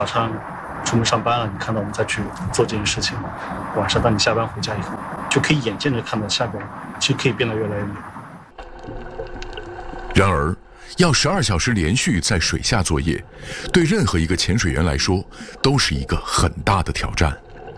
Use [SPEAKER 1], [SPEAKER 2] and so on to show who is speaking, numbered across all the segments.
[SPEAKER 1] 早上出门上班了，你看到我们再去做这件事情，晚上当你下班回家以后，就可以眼见着看到下边其实可以变得越来越美。
[SPEAKER 2] 然而，要12小时连续在水下作业，对任何一个潜水员来说都是一个很大的挑战。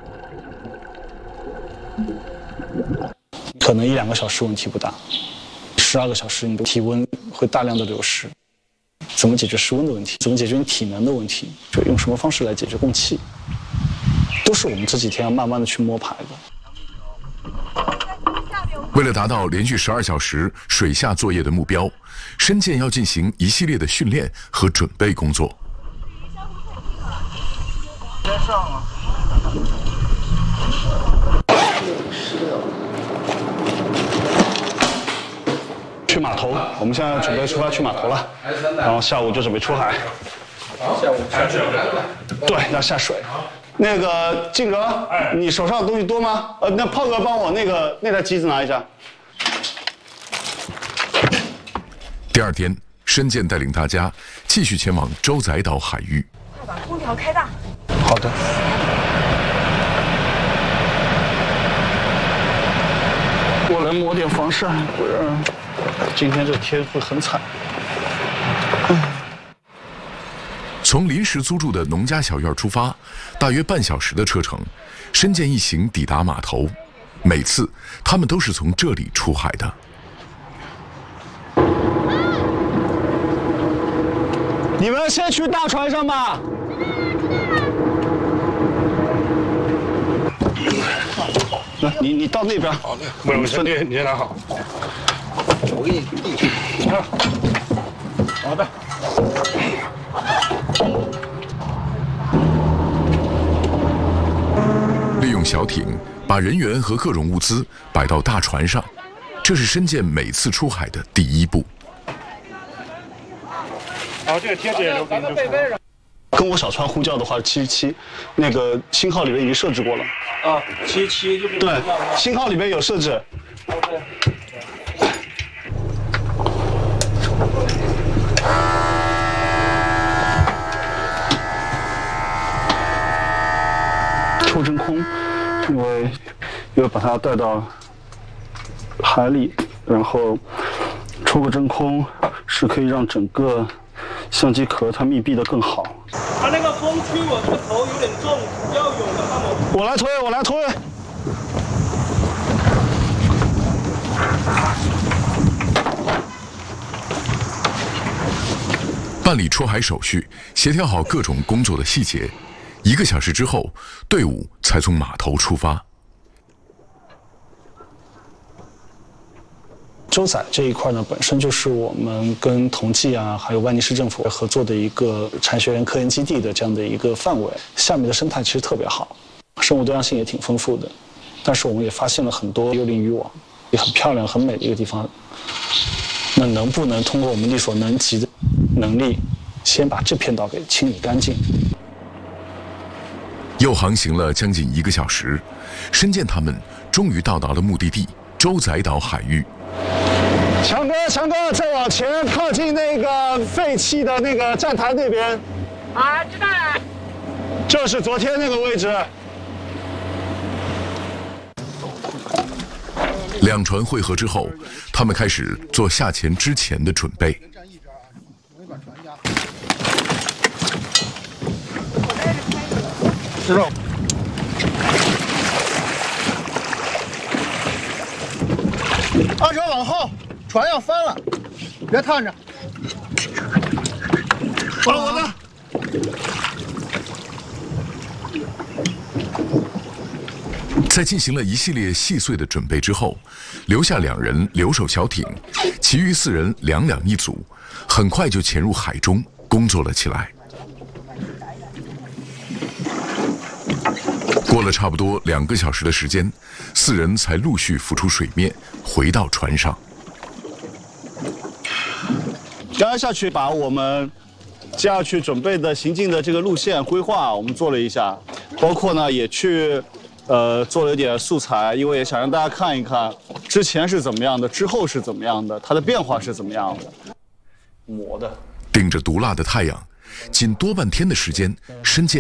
[SPEAKER 1] 可能1-2个小时问题不大，12个小时你的体温会大量的流失。怎么解决失温的问题？怎么解决你体能的问题？就用什么方式来解决供气？都是我们这几天要慢慢的去摸排的。
[SPEAKER 2] 为了达到连续12小时水下作业的目标，深建要进行一系列的训练和准备工作。
[SPEAKER 3] 先上啊！
[SPEAKER 1] 去码头，我们现在准备出发去码头了，然后下午就准备出海。
[SPEAKER 3] 下午下水。
[SPEAKER 1] 对，要下水。那个静哥，你手上的东西多吗？那炮哥帮我那台机子拿一下。
[SPEAKER 2] 第二天，深建带领大家继续前往洲仔岛海域。
[SPEAKER 4] 快把空调开大。
[SPEAKER 1] 好的。我来抹点防晒，不然今天这天会很惨。
[SPEAKER 2] 从临时租住的农家小院出发，大约半小时的车程，深建一行抵达码头。每次他们都是从这里出海的。
[SPEAKER 1] 你们先去大船上吧。来，你到那边。
[SPEAKER 3] 好嘞，不用兄弟，你先拿好。我给你递去。
[SPEAKER 1] 好的。
[SPEAKER 2] 利用小艇把人员和各种物资摆到大船上，这是深建每次出海的第一步。
[SPEAKER 3] 好，这个贴纸也留给你就。
[SPEAKER 1] 跟我小船呼叫的话是777，那个星号里面已经设置过了。
[SPEAKER 3] 啊，77就是。
[SPEAKER 1] 对，星号里面有设置。
[SPEAKER 3] OK。
[SPEAKER 1] 抽真空，因为要把它带到海里，然后抽个真空是可以让整个相机壳它密闭的更好。
[SPEAKER 3] 它那个风区，我这个头有点重，要有的话
[SPEAKER 1] 我来推，我来推。
[SPEAKER 2] 办理出海手续，协调好各种工作的细节。1个小时之后，队伍才从码头出发。
[SPEAKER 1] 洲仔这一块呢，本身就是我们跟同济啊，还有万宁市政府合作的一个产学研科研基地的这样的一个范围。下面的生态其实特别好，生物多样性也挺丰富的。但是我们也发现了很多幽灵渔网，也很漂亮、很美的一个地方。那能不能通过我们力所能及的能力，先把这片岛给清理干净？
[SPEAKER 2] 又航行了将近1个小时，深建他们终于到达了目的地洲仔岛海域。
[SPEAKER 1] 强哥，强哥，再往前靠近那个废弃的那个站台那边。
[SPEAKER 4] 啊，知道了。
[SPEAKER 1] 就是昨天那个位置。
[SPEAKER 2] 两船汇合之后，他们开始做下潜之前的准备。
[SPEAKER 3] 知道。
[SPEAKER 5] 二手往后，船要翻了，别探着。
[SPEAKER 1] 我的。
[SPEAKER 2] 在进行了一系列细碎的准备之后，留下2人留守小艇，其余4人2两一组，很快就潜入海中工作了起来。过了差不多2个小时的时间，4人才陆续浮出水面，回到船上。
[SPEAKER 1] 刚刚下去把我们接下去准备的行进的这个路线规划，我们做了一下，包括呢也去做了一点素材，因为也想让大家看一看之前是怎么样的，之后是怎么样的，它的变化是怎么样的。磨的，
[SPEAKER 2] 顶着毒辣的太阳，仅多半天的时间，深建